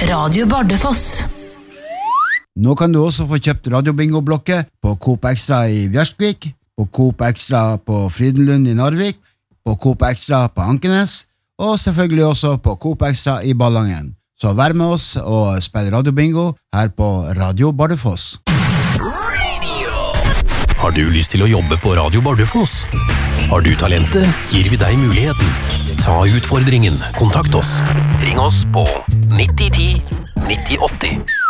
Radio Bardufoss. Nå kan du også få kjøpt radiobingo-blokke på Coop Extra i Bjørskvik, på Coop Extra på Frydenlund i Narvik, på Coop Extra på Ankenes, og selvfølgelig også på Coop Extra i Ballangen. Så vær med oss og spill radiobingo her på Radio Bardufoss. Har du lyst til å jobbe på Radio Bardufoss? Har du talentet, gir vi deg muligheten. Ta utfordringen, kontakt oss. Ring oss på 9010 9080.